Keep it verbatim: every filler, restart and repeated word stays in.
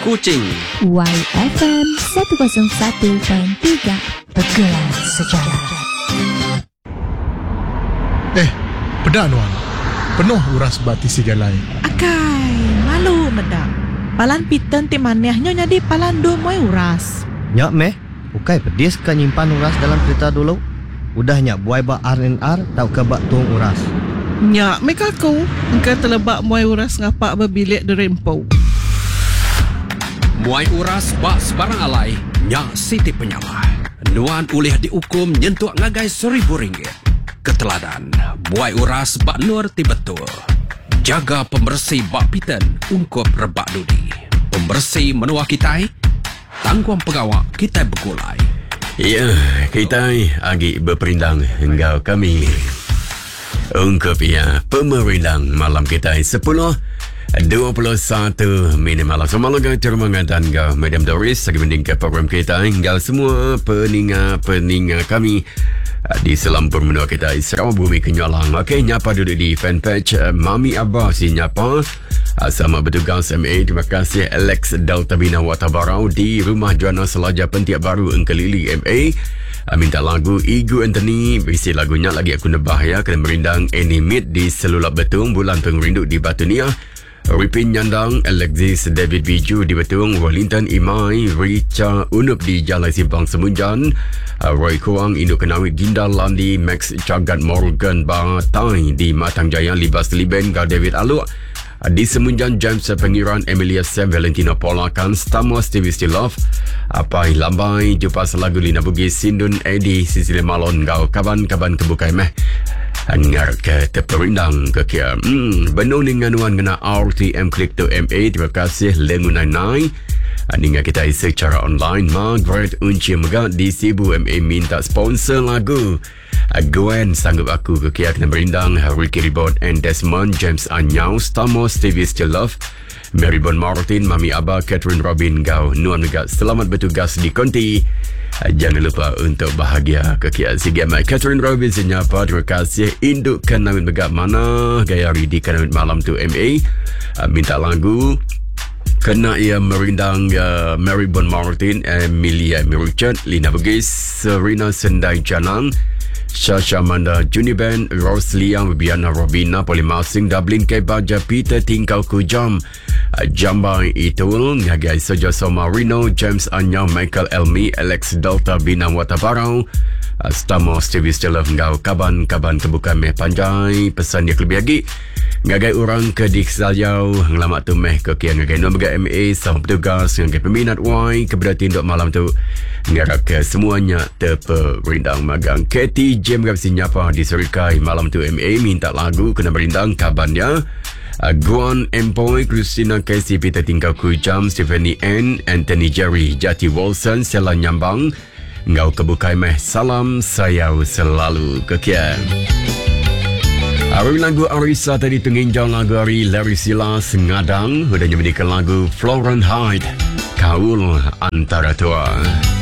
Kuching. Y F M seratus satu perpuluhan tiga Bergerak Sejarah. Eh, pedak Nuan. Penuh uras bati segalai. Akai, malu medak. Palan piten ti manehnya jadi palan do moy uras. Nyak meh, ukai pedis kan nyimpan uras dalam cerita dulu. Udah nyak buai bak R and R tau ke bak tuang uras. Nyak meka aku, engkau telebak moy uras ngapak berbilik derempau. Muai uras bak sebarang alai, nyak siti penyalah. Nuan ulih dihukum nyentuh ngagai seribu ringgit. Keteladan, muai uras bak nur ti betul. Jaga pembersih bak piten, ungkup rebak dudi. Pembersih menua kitai, tangguang pegawak kita bergulai. Ya, kita agi berperindang hingga kami. Ungkup ya, pemerindang malam kita sepuluh dua puluh satu minit malam. Semalam terima kasih kau Madam Doris lagi mendingkat program kita hingga semua peninga-peninga kami di selampur menua kita Sarawak Bumi Kenyalang. Okey, nyapa duduk di fanpage uh, Mami Abah si nyapa sama bertugas M A. Terima kasih Alex Delta Bina Watabarau di rumah Juana Selaja Pentiak Baru Engkelili M A. Uh, minta lagu Igu Anthony, berisi lagunya lagi aku nebah ya, kena merindang Animate di Selulap Betung Bulan Pengrindu di Batunia. Ripin Nyandang, Alexis David Biju di Betung, Wellington Imai, Richa Unup di Jalan Simpang Semunjan, Roy Kuang, Induk Kenawit Ginda Landi, Max Cagat Morgan Batai di Matang Jaya, Libas Liben, Kau David Aluk di Semunjan, James Pengiran, Emilia Sam, Valentino Polakan, Stamos, Stevie Stilov, Apai Lambai, Jumpa Selagu Lina Bugis, Sindun Edi, Sisile Malon, Kau Kaban-Kaban Kebukai Meh. Angar ke terperindang ke kia. Hmm, benar dengan nuan kena R T M Klik to M A. Terima kasih Lengunai Nai. Ninga kita secara online. Margaret Unci Mega di Sibu M A minta sponsor lagu. Gwen sanggup aku ke kia kena berindang. Ricky Ribot and Desmond, James Anyau, Stamos, Stevie Still Love, Mary Bon Martin, Mami Abah, Catherine Robin Gau. Nuan Mega selamat bertugas di konti. Jangan lupa untuk bahagia kekian si gamai Catherine Robin senyapa. Terima kasih Induk Kanawit Begak Mana Gayari di Kanawit Malam tu M A. Uh, minta lagu kena ia merindang uh, Mary Bon Martin, Emilia Miruchat, Lina Bugis, Serena Sendai Janang, Shasha Manda, Juniben, Rose Liang, Bibiana Robina, Polimasing, Dublin K Baja, Peter Tingkau Kujam, uh, Jambai Itul, Ngagai Soja Somarino, James Anyau, Michael Elmi, Alex Delta Bina Watabarau, uh, Stamo Stevie Stilov, Ngau Kaban-Kaban Kebuka Meh Panjai, pesan dia lebih lagi, Ngagai orang ke Diksaljau, ngelamat tu meh ke kia Ngagai Nuan Mega M A, sama petugas, Ngagai peminat Y, kepada tinduk malam tu, ngarap ke semuanya terperindang magang. Katie Jem Gapsi nyapa di Serikai malam tu M A minta lagu kena berindang kabannya. Uh, Guan Empoy, Christina Casey, Peter Tingkau Kujam, Stephanie N, Anthony Jerry, Jati Wilson, Sela Nyambang, Ngau Kebukai Meh, salam sayau selalu kekian. Hari lagu Arisa tadi tenginjau lagu hari Larry Silas Ngadang, udahnya mendikan lagu Florence Hyde, Kaul Antara Tua.